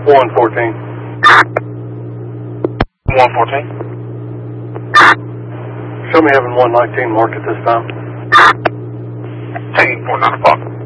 114. 114. Show me having 119 marked at this time. Taking 495.